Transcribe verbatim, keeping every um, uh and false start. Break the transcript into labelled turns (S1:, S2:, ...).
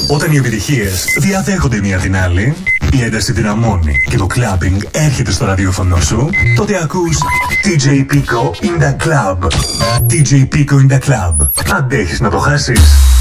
S1: Όταν οι επιτυχίες διαδέχονται μία την άλλη, η ένταση δυναμώνει και το κλαμπινγκ έρχεται στο ραδιόφωνο σου, τότε ακούς ντι τζέι Pico in the Club. ντι τζέι Pico in the Club. Αντέχεις να το χάσεις?